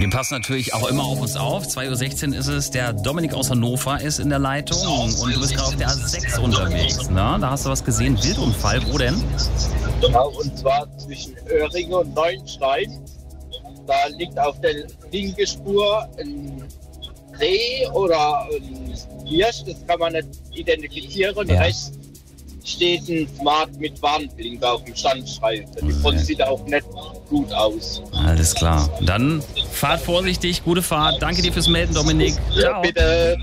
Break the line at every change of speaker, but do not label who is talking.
Wir passen natürlich auch immer auf uns auf. 2.16 Uhr ist es. Der Dominik aus Hannover ist in der Leitung. Und du bist gerade auf der A6 unterwegs. Na, da hast du was gesehen. Wildunfall. Wo denn?
Genau, und zwar zwischen Oehringen und Neuenstein. Da liegt auf der linken Spur ein Reh oder ein Hirsch. Das kann man nicht identifizieren.
Ja.
Rechts steht ein Smart mit Warnblinker auf dem Standstreifen. Die Front sieht auch nicht gut aus.
Alles klar. Dann fahrt vorsichtig. Gute Fahrt. Danke dir fürs Melden, Dominik. Ciao.
Bitte.